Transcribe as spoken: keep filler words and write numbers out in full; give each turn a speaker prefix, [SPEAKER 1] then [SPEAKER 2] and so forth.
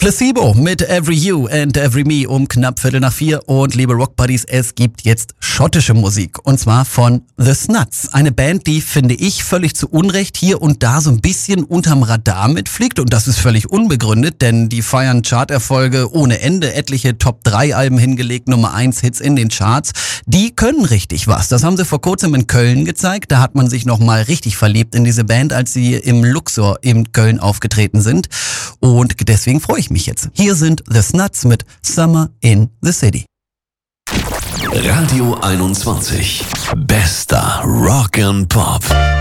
[SPEAKER 1] Placebo mit Every You and Every Me um knapp Viertel nach vier. Und liebe Rockbuddies, es gibt jetzt schottische Musik. Und zwar von The Snuts. Eine Band, die, finde ich, völlig zu Unrecht hier und da so ein bisschen unterm Radar mitfliegt. Und das ist völlig unbegründet, denn die feiern Charterfolge ohne Ende. Etliche Top drei Alben hingelegt, Nummer eins Hits in den Charts. Die können richtig was. Das haben sie vor kurzem in Köln gezeigt. Da hat man sich nochmal richtig verliebt in diese Band, als sie im Luxor in Köln aufgetreten sind. Und deswegen freue ich mich jetzt. Hier sind The Snuts mit Summer in the City.
[SPEAKER 2] Radio einundzwanzig. Bester Rock and Pop.